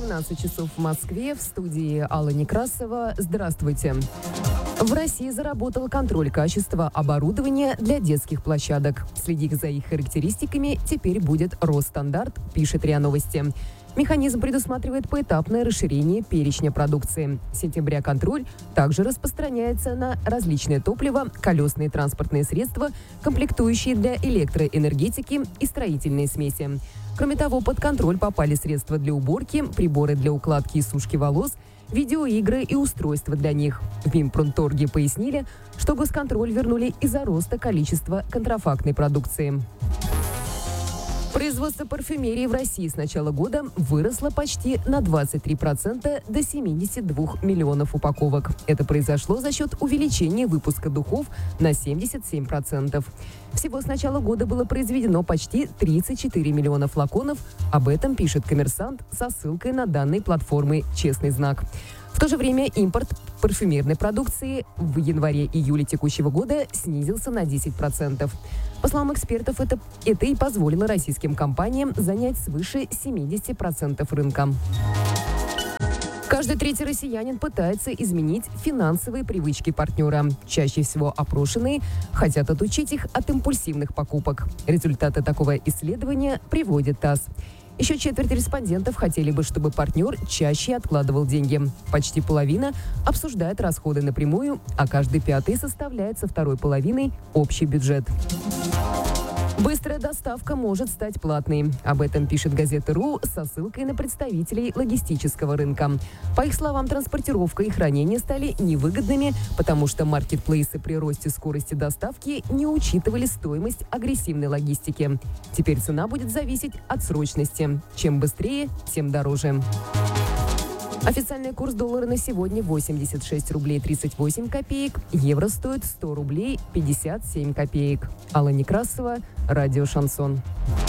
17 часов в Москве. В студии Алла Некрасова. Здравствуйте. В России заработал контроль качества оборудования для детских площадок. Следить за их характеристиками теперь будет Росстандарт, пишет РИА Новости. Механизм предусматривает поэтапное расширение перечня продукции. С сентября контроль также распространяется на различные топлива, колесные транспортные средства, комплектующие для электроэнергетики и строительные смеси. Кроме того, под контроль попали средства для уборки, приборы для укладки и сушки волос, видеоигры и устройства для них. В Минпромторге пояснили, что госконтроль вернули из-за роста количества контрафактной продукции. Производство парфюмерии в России с начала года выросло почти на 23% до 72 миллионов упаковок. Это произошло за счет увеличения выпуска духов на 77%. Всего с начала года было произведено почти 34 миллиона флаконов. Об этом пишет «Коммерсант» со ссылкой на данные платформы «Честный знак». В то же время импорт парфюмерной продукции в январе-июле текущего года снизился на 10%. По словам экспертов, это и позволило российским компаниям занять свыше 70% рынка. Каждый третий россиянин пытается изменить финансовые привычки партнера. Чаще всего опрошенные хотят отучить их от импульсивных покупок. Результаты такого исследования приводит ТАСС. Еще четверть респондентов хотели бы, чтобы партнер чаще откладывал деньги. Почти половина обсуждает расходы напрямую, а каждый пятый составляет со второй половиной общий бюджет. Быстрая доставка может стать платной. Об этом пишет газета.ру со ссылкой на представителей логистического рынка. По их словам, транспортировка и хранение стали невыгодными, потому что маркетплейсы при росте скорости доставки не учитывали стоимость агрессивной логистики. Теперь цена будет зависеть от срочности. Чем быстрее, тем дороже. Официальный курс доллара на сегодня 86 рублей 38 копеек. Евро стоит 100 рублей 57 копеек. Алла Некрасова, радио «Шансон».